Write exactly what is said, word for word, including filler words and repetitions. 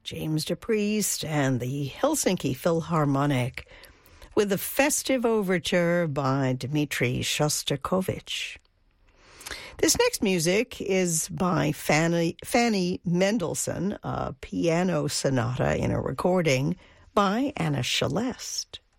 James DePriest and the Helsinki Philharmonic with the Festive Overture by Dmitri Shostakovich. This next music is by Fanny, Fanny Mendelssohn, a piano sonata in a recording by Anna Shelest.